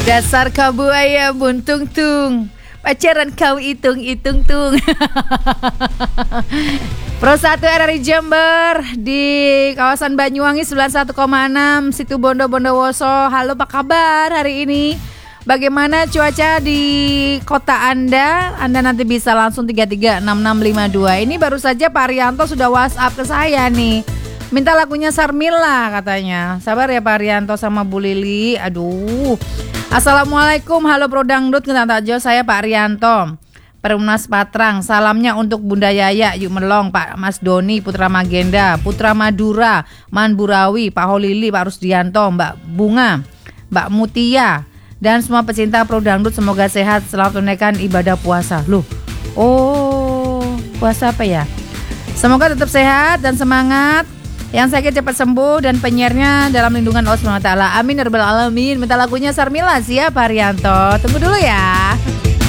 Dasar kau buaya buntung tung, pacaran kau hitung-hitung tung. Pro 1 RRI Jember di kawasan Banyuwangi 91,6 Situ Bondo Bondowoso. Halo, apa kabar hari ini? Bagaimana cuaca di kota Anda? Anda nanti bisa langsung 336652. Ini baru saja Pak Rianto sudah WhatsApp ke saya nih. Minta lagunya Sarmila katanya. Sabar ya Pak Rianto sama Bu Lili. Aduh. Assalamualaikum, halo Pro Dangdut, kenal tak jauh, saya Pak Rianto Perumnas Patrang. Salamnya untuk Bunda Yaya, Yuk Melong, Pak Mas Doni, Putra Magenda, Putra Madura, Man Burawi, Pak Holili, Pak Rusdianto, Mbak Bunga, Mbak Mutia, dan semua pecinta Pro Dangdut. Semoga sehat, selalu tunaikan ibadah puasa. Loh, oh puasa apa ya? Semoga tetap sehat dan semangat. Yang sakit cepat sembuh dan penyiarnya dalam lindungan Allah SWT. Amin ya rabbal alamin. Minta lagunya Sarmila, siap Pak Rianto. Tunggu dulu ya.